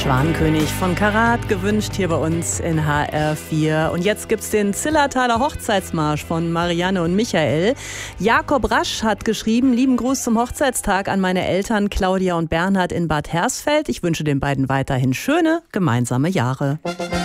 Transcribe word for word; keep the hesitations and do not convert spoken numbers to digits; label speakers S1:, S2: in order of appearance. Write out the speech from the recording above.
S1: Schwanenkönig von Karat gewünscht hier bei uns in H R vier. Und jetzt gibt's den Zillertaler Hochzeitsmarsch von Marianne und Michael. Jakob Rasch hat geschrieben: Lieben Gruß zum Hochzeitstag an meine Eltern Claudia und Bernhard in Bad Hersfeld. Ich wünsche den beiden weiterhin schöne gemeinsame Jahre.